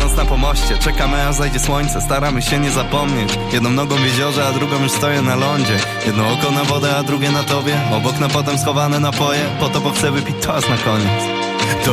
stojąc na pomoście. Czekamy aż zajdzie słońce, staramy się nie zapomnieć. Jedną nogą w jeziorze, a drugą już stoję na lądzie. Jedno oko na wodę, a drugie na tobie. Obok na potem schowane napoje, po to bo chcę wypić toast na koniec.